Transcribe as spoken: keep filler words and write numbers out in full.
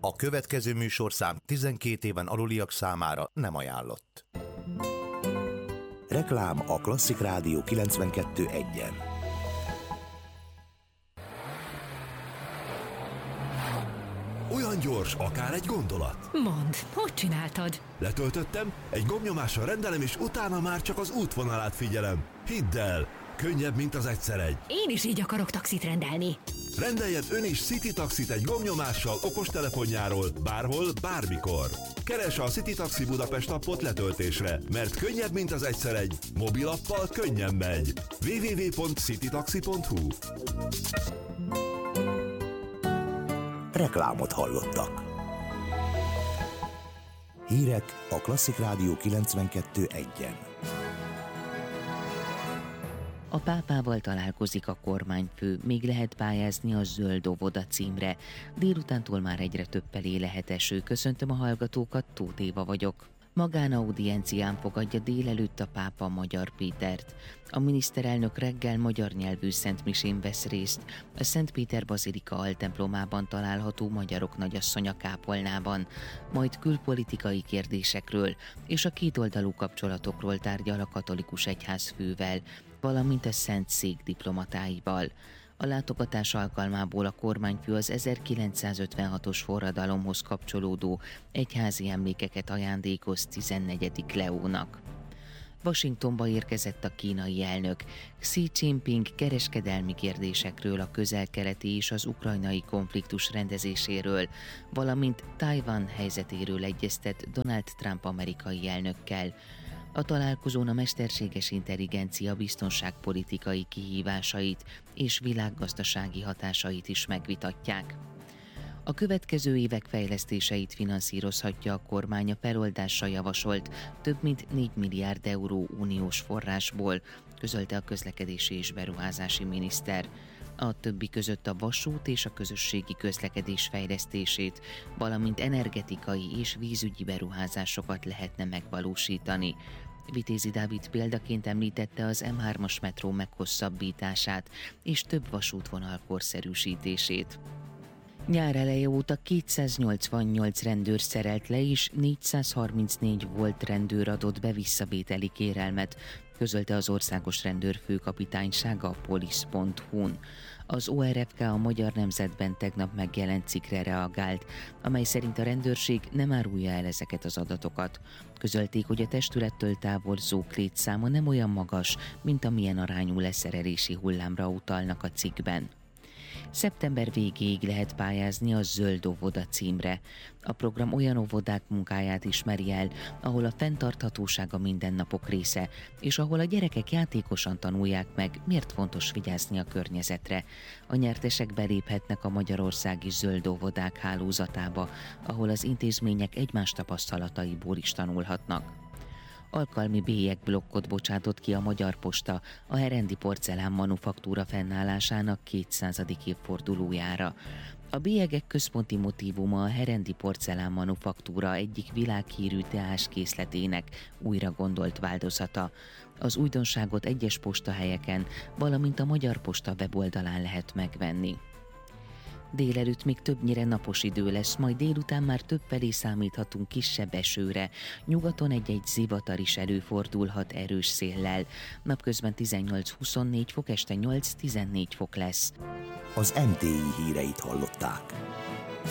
A következő műsorszám tizenkét éven aluliak számára nem ajánlott. Reklám a Klasszik Rádió kilencvenkettő egyen. Olyan gyors, akár egy gondolat. Mondd, hogy csináltad? Letöltöttem, egy gombnyomással rendelem, és utána már csak az útvonalát figyelem. Hidd el, könnyebb, mint az egyszer egy. Én is így akarok taxit rendelni. Rendeljen ön is City Taxit egy gombnyomással okostelefonjáról, bárhol, bármikor. Keresse a City Taxi Budapest appot letöltésre, mert könnyebb, mint az egyszer egy. Mobilappal könnyen megy. double-u double-u double-u pont citytaxi pont hu. Reklámot hallottak. Hírek a Klasszik Rádió kilencvenkettő egyen. A pápával találkozik a kormányfő, még lehet pályázni a Zöld óvoda címre. Délutántól már egyre több felé lehet eső. Köszöntöm a hallgatókat, Tóth Éva vagyok. Magánaudiencián fogadja délelőtt a pápa Magyar Pétert. A miniszterelnök reggel magyar nyelvű szentmisén vesz részt a Szent Péter Bazilika altemplomában található Magyarok Nagyasszonya kápolnában, majd külpolitikai kérdésekről és a kétoldalú kapcsolatokról tárgyal a katolikus egyházfővel, valamint a Szent Szék diplomatáival. A látogatás alkalmából a kormányfő az ezerkilencszázötvenhatos forradalomhoz kapcsolódó egyházi emlékeket ajándékoz tizennegyedik Leónak. Washingtonba érkezett a kínai elnök. Xi Jinping kereskedelmi kérdésekről, a közel-keleti és az ukrajnai konfliktus rendezéséről, valamint Tajvan helyzetéről egyeztet Donald Trump amerikai elnökkel. A találkozón a mesterséges intelligencia biztonságpolitikai kihívásait és világgazdasági hatásait is megvitatják. A következő évek fejlesztéseit finanszírozhatja a kormány a feloldásra javasolt több mint négy milliárd euró uniós forrásból, közölte a közlekedési és beruházási miniszter. A többi között a vasút és a közösségi közlekedés fejlesztését, valamint energetikai és vízügyi beruházásokat lehetne megvalósítani. Vitézi Dávid példaként említette az em hármas metró meghosszabbítását és több vasútvonal korszerűsítését. Nyár eleje óta kétszáznyolcvannyolc rendőr szerelt le, és négyszázharmincnégy volt rendőr adott be visszavételi kérelmet, közölte az országos rendőrfőkapitányság a polisz pont hu-n. Az o er ef ká a Magyar Nemzetben tegnap megjelent cikkre reagált, amely szerint a rendőrség nem árulja el ezeket az adatokat. Közölték, hogy a testülettől távolzók létszáma nem olyan magas, mint amilyen arányú leszerelési hullámra utalnak a cikkben. Szeptember végéig lehet pályázni a Zöld óvoda címre. A program olyan óvodák munkáját ismeri el, ahol a fenntarthatóság a mindennapok része, és ahol a gyerekek játékosan tanulják meg, miért fontos vigyázni a környezetre. A nyertesek beléphetnek a magyarországi zöld óvodák hálózatába, ahol az intézmények egymás tapasztalataiból is tanulhatnak. Alkalmi bélyegblokkot bocsátott ki a Magyar Posta a Herendi Porcelán Manufaktúra fennállásának kétszázadik évfordulójára. A bélyegek központi motívuma a Herendi Porcelán Manufaktúra egyik világhírű teáskészletének újra gondolt változata. Az újdonságot egyes postahelyeken, valamint a Magyar Posta weboldalán lehet megvenni. Délelőtt még többnyire napos idő lesz, majd délután már többfelé számíthatunk kisebb esőre. Nyugaton egy-egy zivatar is előfordulhat erős széllel. Napközben tizennyolc-huszonnégy fok, este nyolc-tizennégy fok lesz. Az em té i híreit hallották.